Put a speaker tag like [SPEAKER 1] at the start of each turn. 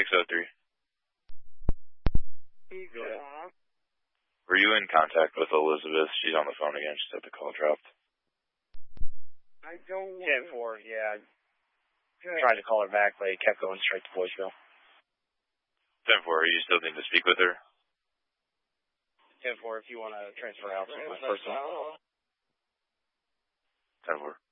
[SPEAKER 1] 603.
[SPEAKER 2] Yeah.
[SPEAKER 1] Were you in contact with Elizabeth? She's on the phone again. She said the call dropped.
[SPEAKER 2] I don't...
[SPEAKER 3] 10-4, yeah. Tried to call her back, but it kept going straight to voicemail.
[SPEAKER 1] 10-4, you still need to speak with her?
[SPEAKER 3] 10-4, if you want to transfer out to my personal.
[SPEAKER 1] 10-4.